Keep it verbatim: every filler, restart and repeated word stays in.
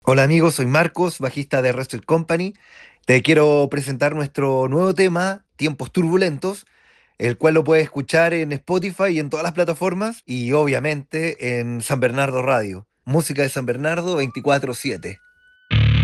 Hola amigos, soy Marcos, bajista de Wrestle Company. Te quiero presentar nuestro nuevo tema, Tiempos Turbulentos, el cual lo puedes escuchar en Spotify y en todas las plataformas y obviamente en San Bernardo Radio. Música de San Bernardo veinticuatro siete.